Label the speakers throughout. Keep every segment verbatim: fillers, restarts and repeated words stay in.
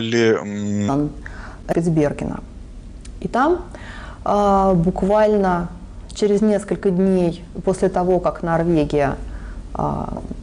Speaker 1: Рицбергена. И там э, буквально через несколько дней после того, как Норвегия э,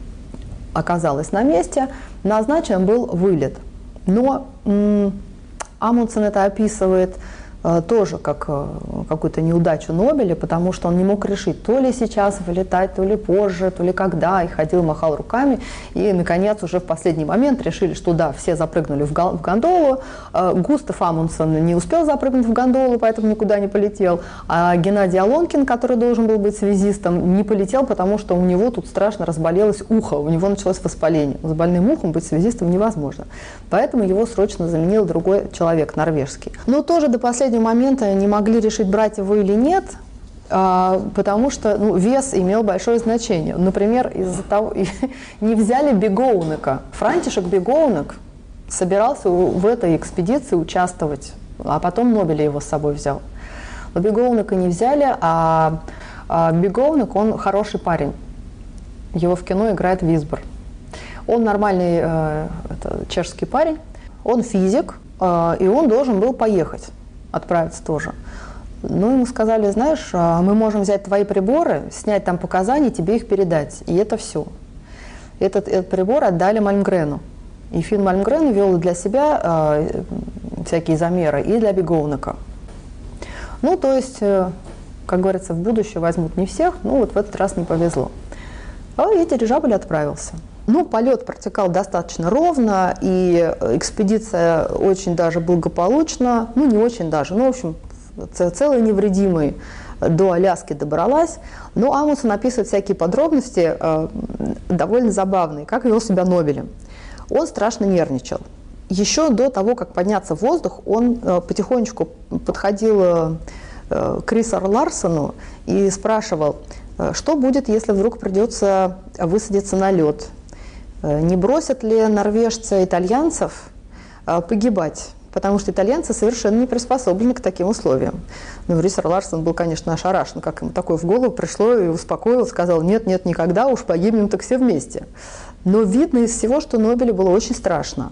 Speaker 1: оказалась на месте, назначен был вылет. Но э, Амундсен это описывает э, тоже как э, какую-то неудачу Нобеля, потому что он не мог решить, то ли сейчас вылетать, то ли позже, то ли когда, и ходил, махал руками. И, наконец, уже в последний момент решили, что да, все запрыгнули в, в гондолу. Э, Густав Амундсен не успел запрыгнуть в гондолу, поэтому никуда не полетел. А Геннадий Алонкин, который должен был быть связистом, не полетел, потому что у него тут страшно разболелось ухо, у него началось воспаление. С больным ухом быть связистом невозможно. Поэтому его срочно заменил другой человек, норвежский. Но тоже до последнего момента не могли решить, брать его или нет, потому что ну, вес имел большое значение. Например, из-за того, не взяли Бегоунека. Франтишек Бегоунек собирался в этой экспедиции участвовать, а потом Нобеля его с собой взял. Но Бегоунека не взяли, а Бегоунек, он хороший парень. Его в кино играет Висбор. Он нормальный э, это, чешский парень, он физик, э, и он должен был поехать, отправиться тоже. Ну, ему сказали, знаешь, мы можем взять твои приборы, снять там показания, тебе их передать, и это все. Этот, этот прибор отдали Мальмгрену. И Фин Мальмгрен вел для себя э, всякие замеры, и для Бегоунека. Ну, то есть, э, как говорится, в будущее возьмут не всех, ну, вот в этот раз не повезло. А и дирижабль отправился. Ну, полет протекал достаточно ровно, и экспедиция очень даже благополучно, ну, не очень даже, ну, в общем, целый невредимый до Аляски добралась. Но Амундсен описывает всякие подробности, э, довольно забавные, как вел себя Нобелем. Он страшно нервничал. Еще до того, как подняться в воздух, он э, потихонечку подходил э, к Крису Ларсену и спрашивал, э, что будет, если вдруг придется высадиться на лед. Не бросят ли норвежцы итальянцев погибать? Потому что итальянцы совершенно не приспособлены к таким условиям. Ну, Рисер Ларсен был, конечно, ошарашен, как ему такое в голову пришло, и успокоил, сказал, нет, нет, никогда, уж погибнем так все вместе. Но видно из всего, что Нобелю было очень страшно.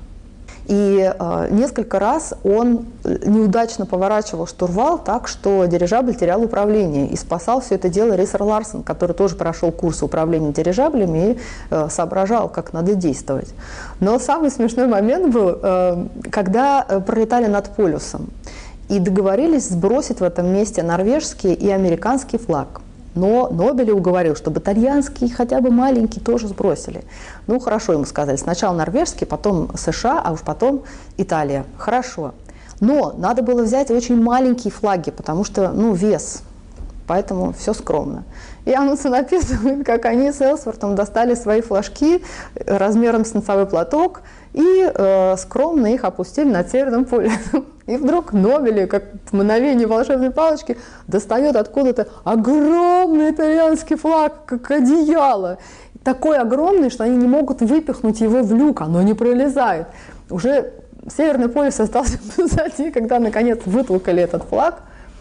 Speaker 1: И э, несколько раз он неудачно поворачивал штурвал так, что дирижабль терял управление. И спасал все это дело Рисер Ларсен, который тоже прошел курс управления дирижаблями и э, соображал, как надо действовать. Но самый смешной момент был, э, когда пролетали над полюсом и договорились сбросить в этом месте норвежский и американский флаг. Но Нобеля уговорил, чтобы итальянский, хотя бы маленький, тоже сбросили. Ну, хорошо, ему сказали. Сначала норвежский, потом США, а уж потом Италия. Хорошо. Но надо было взять очень маленькие флаги, потому что, ну, вес. Поэтому все скромно. И Амундсен описывает, как они с Элсвортом достали свои флажки размером с носовой платок и э, скромно их опустили над Северным полюсом. И вдруг Нобель, как в мгновение волшебной палочки, достает откуда-то огромный итальянский флаг, как одеяло. Такой огромный, что они не могут выпихнуть его в люк, оно не пролезает. Уже Северный полюс остался позади, когда наконец вытолкали этот флаг.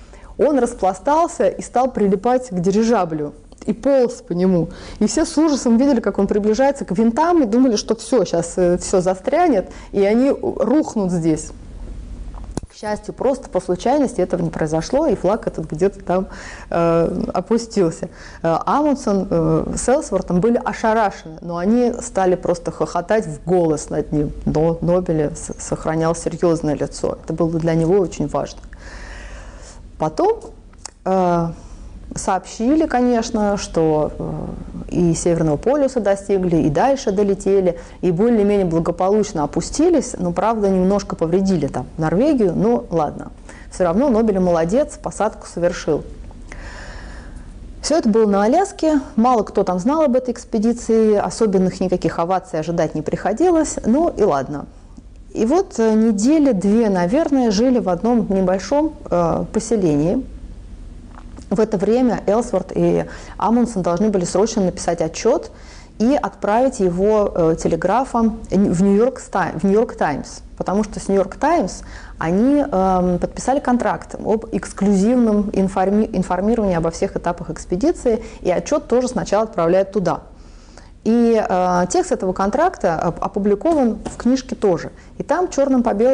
Speaker 1: Он распластался и стал прилипать к дирижаблю и полз по нему. И все с ужасом видели, как он приближается к винтам, и думали, что все, сейчас все застрянет, и они рухнут здесь. К счастью, просто по случайности этого не произошло, и флаг этот где-то там э, опустился. Э, Амундсен э, с Элсвортом были ошарашены, но они стали просто хохотать в голос над ним. Но Нобель сохранял серьезное лицо. Это было для него очень важно. Потом э, сообщили, конечно, что э, и Северного полюса достигли, и дальше долетели, и более-менее благополучно опустились, но, правда, немножко повредили там Норвегию, но ладно. Все равно Нобель молодец, посадку совершил. Все это было на Аляске, мало кто там знал об этой экспедиции, особенных никаких оваций ожидать не приходилось, ну и ладно. И вот недели две, наверное, жили в одном небольшом э, поселении. В это время Элсворт и Амундсен должны были срочно написать отчет и отправить его э, телеграфом в Нью-Йорк Таймс, потому что с Нью-Йорк Таймс они э, подписали контракт об эксклюзивном информи информировании обо всех этапах экспедиции, и отчет тоже сначала отправляют туда. И э, текст этого контракта опубликован в книжке тоже. И там черным по белому